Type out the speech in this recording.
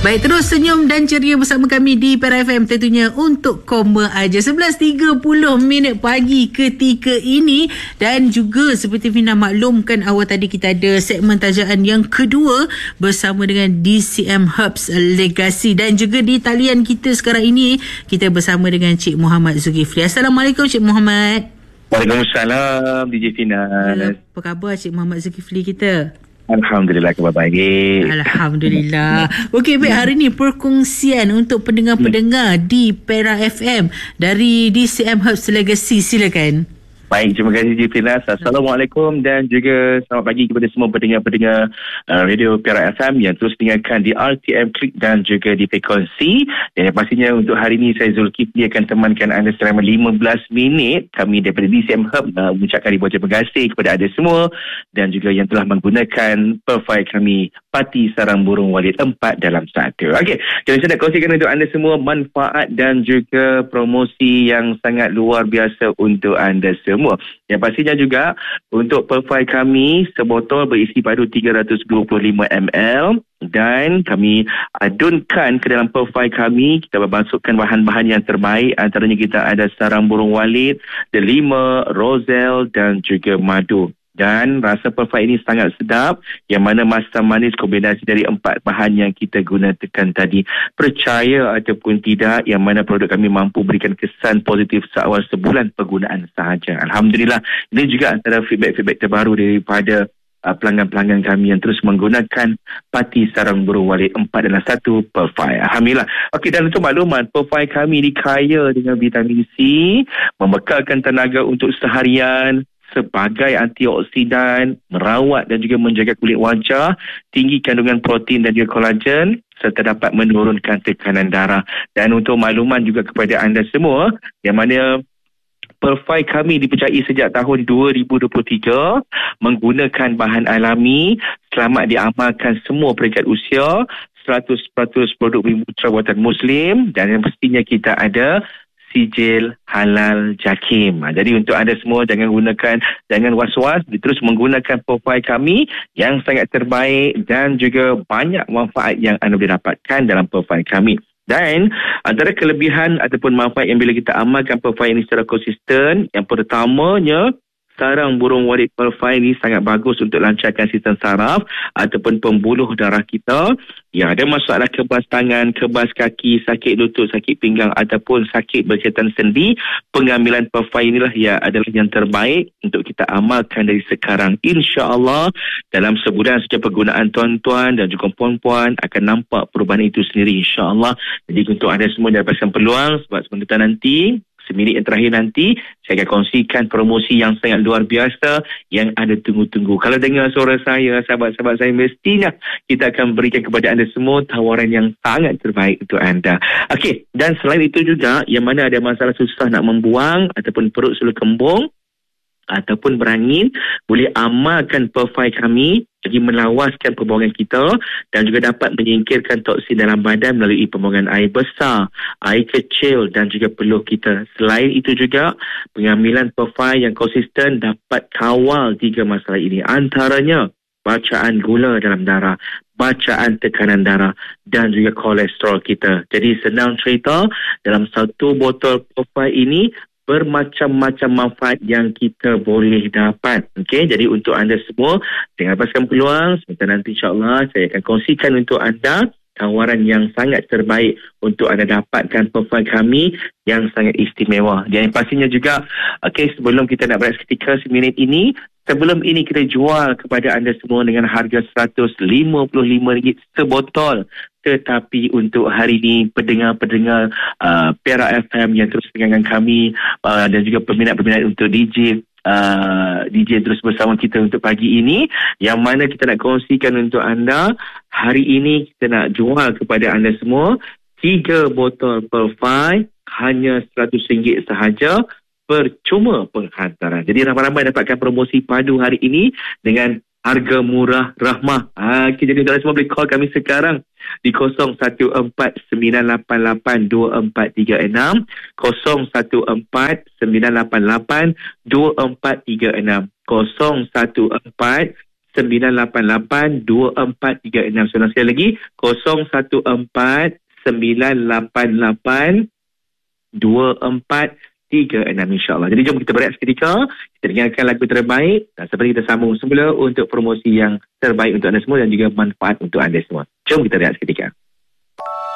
Baik, terus senyum dan ceria bersama kami di Perak FM tentunya untuk koma aja 11.30 pagi ketika ini. Dan juga seperti Fina maklumkan awal tadi, kita ada segmen tajaan yang kedua bersama dengan DCM Herbs Legacy. Dan juga di talian kita sekarang ini kita bersama dengan Cik Muhammad Zulkifli. Assalamualaikum Cik Muhammad. Waalaikumsalam DJ Fina. Apa khabar Cik Muhammad Zulkifli kita? Alhamdulillah, khabar baik. Alhamdulillah. Okey, baik, hari ni perkongsian untuk pendengar-pendengar di Perak FM dari DCM Herbs Legacy. Silakan. Baik, terima kasih DJ Fina. Assalamualaikum dan juga selamat pagi kepada semua pendengar-pendengar Radio Perak FM yang terus dengarkan di RTM Klik dan juga di Frekuensi. Dan yang pastinya untuk hari ini saya Zulkifli akan temankan anda selama 15 minit. Kami daripada DCM Herb mengucapkan ribuan terima kasih kepada anda semua dan juga yang telah menggunakan profil kami Pati Sarang Burung Walid 4 dalam 1. Okey, jadi saya nak kongsikan untuk anda semua manfaat dan juga promosi yang sangat luar biasa untuk anda semua. Yang pastinya juga untuk profil kami sebotol berisi padu 325 ml dan kami adunkan ke dalam profil kami. Kita masukkan bahan-bahan yang terbaik, antaranya kita ada sarang burung walid, delima, roselle dan juga madu. Dan rasa perfect ini sangat sedap, yang mana masam manis kombinasi dari 4 bahan yang kita gunakan tadi. Percaya ataupun tidak, yang mana produk kami mampu berikan kesan positif seawal sebulan penggunaan sahaja. Alhamdulillah, ini juga antara feedback-feedback terbaru daripada pelanggan-pelanggan kami yang terus menggunakan Pati Sarang Burung Walid 4 dalam 1 perfect. Alhamdulillah. Okey, dan untuk makluman, perfect kami dikaya dengan vitamin C, membekalkan tenaga untuk seharian, sebagai antioksidan, merawat dan juga menjaga kulit wajah, tinggi kandungan protein dan juga kolagen, serta dapat menurunkan tekanan darah. Dan untuk makluman juga kepada anda semua, yang mana perfil kami dipercayai sejak tahun 2023 menggunakan bahan alami, selamat diamalkan semua peringkat usia, 100% produk bumi putra buatan Muslim, dan yang pastinya kita ada sijil halal JAKIM. Jadi untuk anda semua jangan was-was, terus menggunakan profil kami yang sangat terbaik dan juga banyak manfaat yang anda boleh dapatkan dalam profil kami. Dan antara kelebihan ataupun manfaat yang bila kita amalkan profil ini secara konsisten, yang pertamanya, sarang burung walid perfect ini sangat bagus untuk lancarkan sistem saraf ataupun pembuluh darah kita. Yang ada masalah kebas tangan, kebas kaki, sakit lutut, sakit pinggang ataupun sakit berkaitan sendi, pengambilan perfect inilah yang adalah yang terbaik untuk kita amalkan dari sekarang. InsyaAllah dalam sebulan sejak penggunaan tuan-tuan dan juga puan-puan akan nampak perubahan itu sendiri, insyaAllah. Jadi untuk anda semua dapatkan peluang, sebab sebentar nanti, seminit yang terakhir nanti, saya akan kongsikan promosi yang sangat luar biasa yang anda tunggu-tunggu. Kalau dengar suara saya, sahabat-sahabat saya, mestinya kita akan berikan kepada anda semua tawaran yang sangat terbaik untuk anda. Okey, dan selain itu juga, yang mana ada masalah susah nak membuang ataupun perut selalu kembung ataupun berangin, boleh amalkan profil kami bagi melawaskan pembuangan kita dan juga dapat menyingkirkan toksin dalam badan melalui pembuangan air besar, air kecil dan juga peluh kita. Selain itu juga, pengambilan profil yang konsisten dapat kawal 3 masalah ini. Antaranya, bacaan gula dalam darah, bacaan tekanan darah dan juga kolesterol kita. Jadi senang cerita, dalam 1 botol profil ini bermacam-macam manfaat yang kita boleh dapat. Okey, jadi untuk anda semua, jangan lepaskan peluang. Sebentar nanti insyaAllah saya akan kongsikan untuk anda tawaran yang sangat terbaik untuk anda dapatkan profil kami yang sangat istimewa. Dan pastinya juga, okey, sebelum kita nak berehat seketika seminit ini, sebelum ini kita jual kepada anda semua dengan harga RM155 sebotol. Tetapi untuk hari ini, pendengar-pendengar Perak FM yang terus dengarkan kami dan juga peminat-peminat untuk DJ terus bersama kita untuk pagi ini, yang mana kita nak kongsikan untuk anda, hari ini kita nak jual kepada anda semua 3 botol perfect hanya RM100 sahaja, percuma penghantaran. Jadi ramai-ramai dapatkan promosi padu hari ini dengan harga murah rahmah. Jadi tuan-tuan semua boleh call kami sekarang di 0149882436, 0149882436, 0149882436. So, sekali lagi 0149882436, insyaAllah. Jadi jom kita berehat seketika, kita dengarkan lagu terbaik dan seperti kita sambung semula untuk promosi yang terbaik untuk anda semua dan juga manfaat untuk anda semua. Jom kita berehat seketika.